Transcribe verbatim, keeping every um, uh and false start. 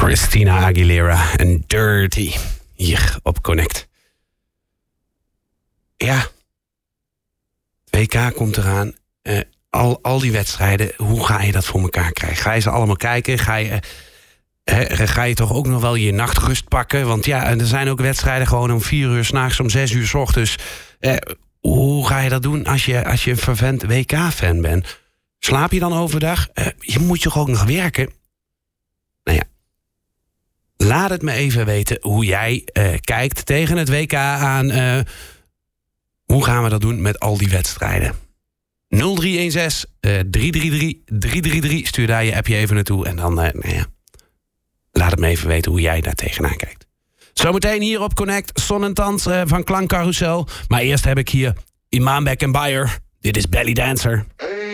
Christina Aguilera en Dirty. Hier op Connect. Ja. W K komt eraan. Uh, al, al die wedstrijden. Hoe ga je dat voor elkaar krijgen? Ga je ze allemaal kijken? Ga je, uh, ga je toch ook nog wel je nachtrust pakken? Want ja, er zijn ook wedstrijden gewoon om vier uur 's nachts, om zes uur 's ochtends. Uh, hoe ga je dat doen als je, als je een fervent W K-fan bent? Slaap je dan overdag? Uh, je moet toch ook nog werken? Nou ja. Laat het me even weten hoe jij uh, kijkt tegen het W K aan. Uh, hoe gaan we dat doen met al die wedstrijden? nul drie een zes drie drie drie drie drie drie. Stuur daar je appje even naartoe. En dan, uh, nou ja, laat het me even weten hoe jij daar tegenaan kijkt. Zometeen hier op Connect, Son en Tans uh, van Klankcarousel. Maar eerst heb ik hier Imam Beck en Bayer. Dit is Belly Dancer.